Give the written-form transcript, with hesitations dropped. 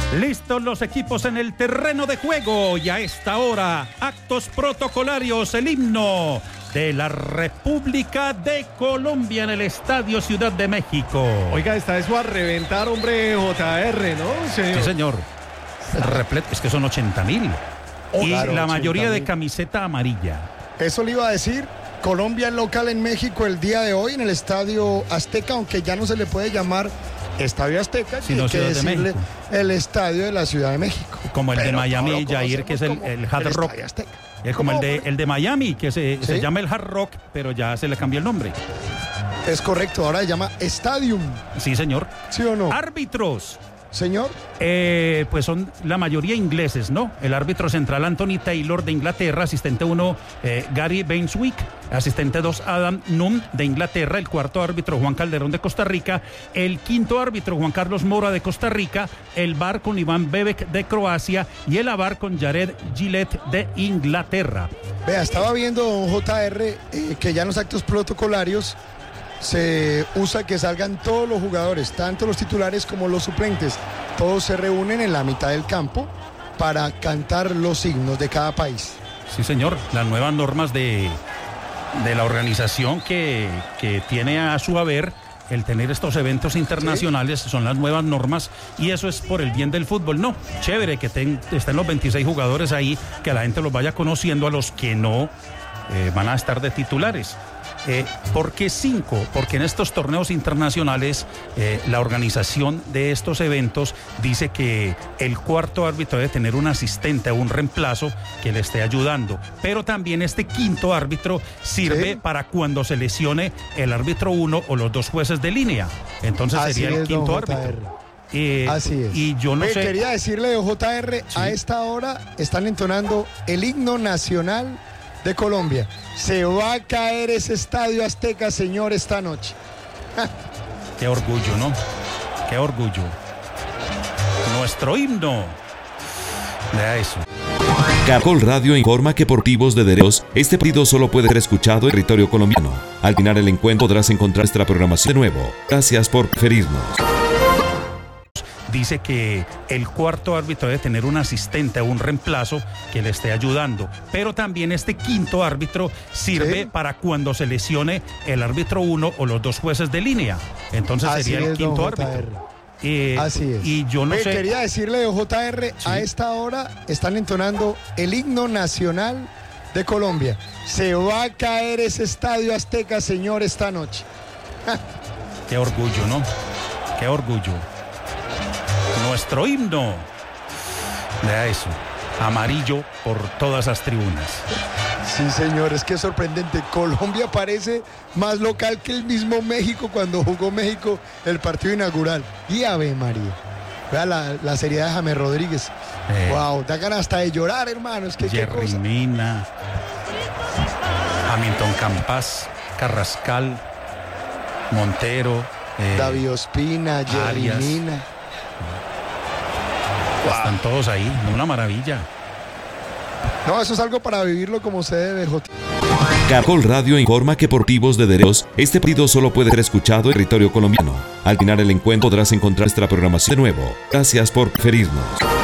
Listos los equipos en el terreno de juego y a esta hora, actos protocolarios, el himno de la República de Colombia en el Estadio Ciudad de México. Oiga, está eso a reventar, hombre, JR, ¿no? Sí, señor. Repleto, es que son 80,000. Y claro, la 80,000. mayoría de camiseta amarilla. Eso le iba a decir. Colombia es local en México el día de hoy en el Estadio Azteca, aunque ya no se le puede llamar Estadio Azteca, Sino hay que Ciudad de decirle México. el Estadio de la Ciudad de México. Como el de Pero Miami, todos lo Jair, que es conocemos el como Hard Rock. Estadio Azteca. Es como el de Miami, que se ¿Sí? llama el Hard Rock, pero ya se le cambió el nombre. Es correcto, ahora se llama Stadium, Sí, señor. ¿sí o no? Árbitros. Señor, Pues son la mayoría ingleses, ¿no? El árbitro central Anthony Taylor de Inglaterra, asistente 1 Gary Bainswick, asistente 2 Adam Nunn de Inglaterra, el cuarto árbitro Juan Calderón de Costa Rica, el quinto árbitro Juan Carlos Mora de Costa Rica, el VAR con Iván Bebek de Croacia y el AVAR con Jared Gillette de Inglaterra. vea, estaba viendo, don JR, que ya en los actos protocolarios se usa que salgan todos los jugadores, tanto los titulares como los suplentes. Todos se reúnen en la mitad del campo para cantar los himnos de cada país. Sí, señor, las nuevas normas de la organización que tiene a su haber el tener estos eventos internacionales, son las nuevas normas y eso es por el bien del fútbol. No, chévere que estén los 26 jugadores ahí, que la gente los vaya conociendo a los que no van a estar de titulares. ¿Por qué 5? Porque en estos torneos internacionales la organización de estos eventos dice que el cuarto árbitro debe tener un asistente o un reemplazo que le esté ayudando. Pero también este quinto árbitro sirve ¿Sí? para cuando se lesione el árbitro 1 o los 2 jueces de línea. Entonces Así sería el es, don quinto JR. árbitro. Así es. Y yo no sé. Quería decirle, don JR, Sí. a esta hora están entonando el himno nacional de Colombia. Se va a caer ese Estadio Azteca, señor, esta noche. Qué orgullo, ¿no? Qué orgullo. Nuestro himno. Vea eso. Caracol Radio informa que por motivos de derechos, este partido solo puede ser escuchado en territorio colombiano. Al final el encuentro podrás encontrar nuestra programación de nuevo. Gracias por preferirnos. Dice que el cuarto árbitro debe tener un asistente o un reemplazo que le esté ayudando. Pero también este quinto árbitro sirve ¿Sí? para cuando se lesione el árbitro 1 o los 2 jueces de línea. Entonces Así sería el es, quinto don árbitro. Así es. Y yo no sé. Quería decirle, don JR, Sí. a esta hora están entonando el himno nacional de Colombia. Se va a caer ese Estadio Azteca, señor, esta noche. Qué orgullo, ¿no? Qué orgullo. Nuestro himno. Vea eso. Amarillo por todas las tribunas. Sí, señor, es que es sorprendente. Colombia parece más local que el mismo México cuando jugó México el partido inaugural. Y Ave María. Vea la seriedad de James Rodríguez. Wow, da ganas hasta de llorar, hermano. Es que qué Jerry cosa. Mina, Hamilton Campas, Carrascal, Montero, David Ospina, Jerry Arias. Mina. están todos ahí, una maravilla. No, eso es algo para vivirlo como se debe, J. Caracol Radio informa que por motivos de derechos, este partido solo puede ser escuchado en territorio colombiano. Al final el encuentro podrás encontrar nuestra programación de nuevo. Gracias por preferirnos.